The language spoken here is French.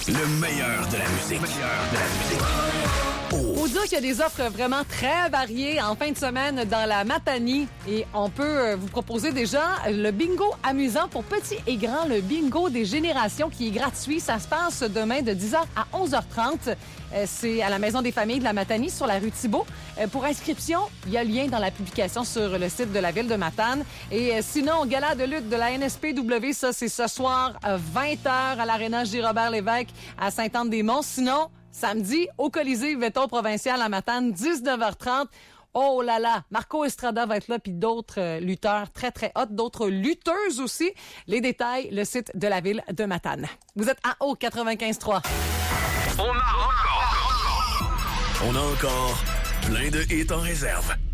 Le meilleur de la musique. Faut dire qu'il y a des offres vraiment très variées en fin de semaine dans la Matanie et on peut vous proposer déjà le bingo amusant pour petits et grands, le bingo des générations qui est gratuit. Ça se passe demain de 10h à 11h30. C'est à la Maison des familles de la Matanie sur la rue Thibault. Pour inscription, il y a le lien dans la publication sur le site de la ville de Matane. Et sinon, gala de lutte de la NSPW, ça c'est ce soir à 20h à l'Aréna J-Robert-Lévesque à Sainte-Anne-des-Monts. Sinon, samedi, au Colisée Véton Provincial à Matane, 19h30. Oh là là, Marco Estrada va être là, puis d'autres lutteurs très, très hot, d'autres lutteuses aussi. Les détails, le site de la ville de Matane. Vous êtes à haut 95.3. On a encore plein de hits en réserve.